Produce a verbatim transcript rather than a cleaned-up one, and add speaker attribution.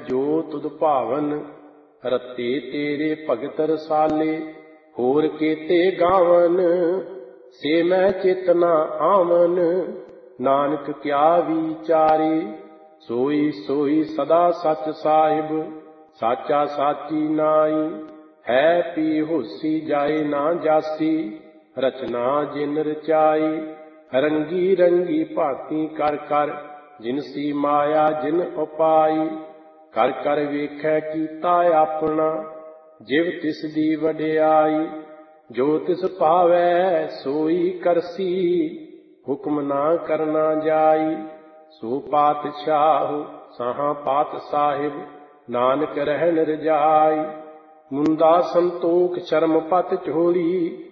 Speaker 1: ਜੋ ਤੁਧ ਭਾਵਨ। ਰਤੇ ਤੇਰੇ ਭਗਤ ਰਸਾਲੇ ਹੋਰ ਕੇਤੇ ਗਾਵਨ। ਸੇ ਮੈਂ ਚੇਤਨਾ ਆਵਨ ਨਾਨਕ ਕਿਆ ਵਿਚਾਰੇ। ਸੋਈ ਸੋਈ ਸਦਾ ਸੱਚ ਸਾਹਿਬ ਸਾਚਾ ਸਾਚੀ ਨਾਈ। ਹੈ ਪੀ ਹੋਸੀ ਜਾਏ ਨਾ ਜਾਸੀ ਰਚਨਾ ਜਿਨ ਰਚਾਈ। ਰੰਗੀ ਰੰਗੀ ਭਾਂਤੀ ਕਰ ਕਰ ਜਿਨਸੀ ਮਾਇਆ ਜਿਨ ਉਪਾਈ। ਕਰ ਕਰ ਵੇਖੈ ਕੀਤਾ ਆਪਣਾ ਜਿਵ ਤਿਸ ਦੀ ਵਡਿਆਈ। ਜੋ ਤਿਸ ਭਾਵੈ ਸੋਈ ਕਰਸੀ ਹੁਕਮ ਨਾ ਕਰਨਾ ਜਾਈ। ਸੋ ਪਾਤਸ਼ਾਹ ਸਾਹਾ ਪਾਤ ਸਾਹਿਬ ਨਾਨਕ ਰਹਿਣ ਰਜਾਈ। ਮੁੰਦਾ ਸੰਤੋਖ ਸ਼ਰਮ ਪਤ ਝੋਲੀ